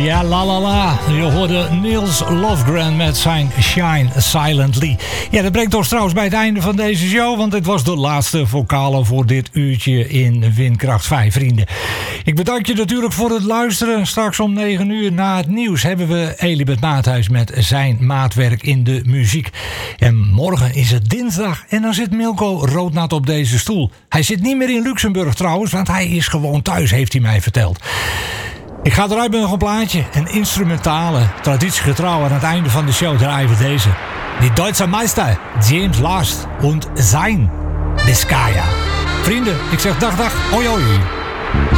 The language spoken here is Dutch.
Ja, la la la. Je hoorde Niels Lofgren met zijn Shine Silently. Ja, dat brengt ons trouwens bij het einde van deze show, want dit was de laatste vocale voor dit uurtje in Windkracht 5, vrienden. Ik bedank je natuurlijk voor het luisteren. Straks om 9 uur na het nieuws hebben we Elisabeth Maathuis met zijn maatwerk in de muziek. En morgen is het dinsdag en dan zit Milko Roodnat op deze stoel. Hij zit niet meer in Luxemburg trouwens, want hij is gewoon thuis, heeft hij mij verteld. Ik ga eruit met nog een plaatje. Een instrumentale, traditiegetrouw aan het einde van de show draaien we deze. Die Duitse Meister, James Last und sein Biskaya. Vrienden, ik zeg dag, hoi hoi.